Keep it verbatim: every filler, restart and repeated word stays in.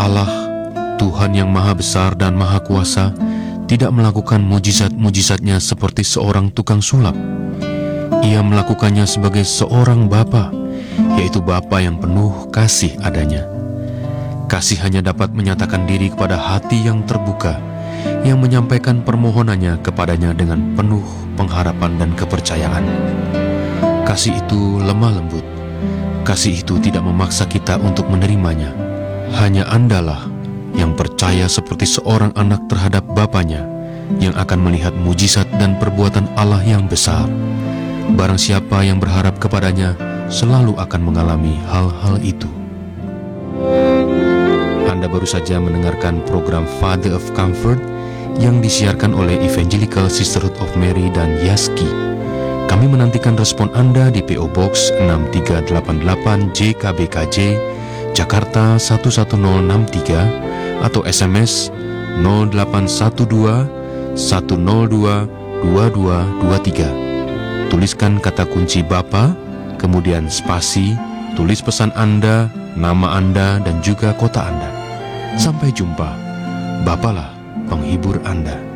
Allah, Tuhan yang Maha Besar dan Maha Kuasa, tidak melakukan mujizat-mujizatnya seperti seorang tukang sulap. Ia melakukannya sebagai seorang Bapa, yaitu Bapa yang penuh kasih adanya. Kasih hanya dapat menyatakan diri kepada hati yang terbuka, yang menyampaikan permohonannya kepadanya dengan penuh pengharapan dan kepercayaan. Kasih itu lemah lembut. Kasih itu tidak memaksa kita untuk menerimanya. Hanya Andalah yang percaya seperti seorang anak terhadap Bapanya, yang akan melihat mujizat dan perbuatan Allah yang besar. Barang siapa yang berharap kepadanya selalu akan mengalami hal-hal itu. Anda baru saja mendengarkan program Father of Comfort yang disiarkan oleh Evangelical Sisterhood of Mary dan Yaski. Kami menantikan respon Anda di P O Box enam tiga delapan delapan J K B K J, Jakarta satu satu nol enam tiga, atau S M S nol delapan satu dua satu nol dua dua dua dua tiga. Tuliskan kata kunci Bapa, kemudian spasi, tulis pesan Anda, nama Anda, dan juga kota Anda. Sampai jumpa. Bapalah penghibur Anda.